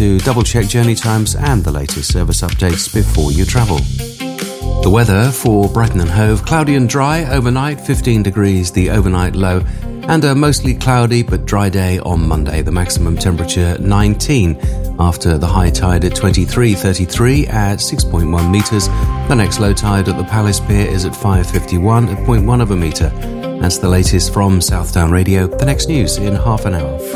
to double-check journey times and the latest service updates before you travel. The weather for Brighton and Hove: cloudy and dry overnight, 15 degrees the overnight low, and a mostly cloudy but dry day on Monday. The maximum temperature 19 after the high tide at 23:33 at 6.1 metres. The next low tide at the Palace Pier is at 5:51 at 0.1 of a metre. That's the latest from Southdown Radio. The next news in half an hour.